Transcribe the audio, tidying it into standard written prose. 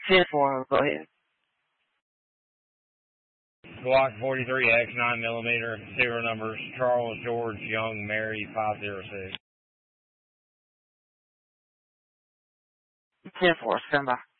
10-4, go ahead. Glock 43X 9mm, serial numbers Charles George Young Mary 506. 10-4, stand by.